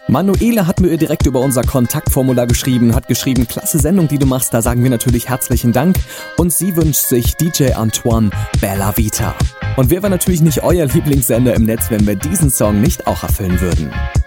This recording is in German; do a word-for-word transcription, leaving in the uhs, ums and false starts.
Manuela hat mir direkt über unser Kontaktformular geschrieben, hat geschrieben, klasse Sendung, die du machst, da sagen wir natürlich herzlichen Dank. Und sie wünscht sich D J Antoine, Bella Vita. Und wer war natürlich nicht euer Lieblingssender im Netz, wenn wir diesen Song nicht auch erfüllen würden?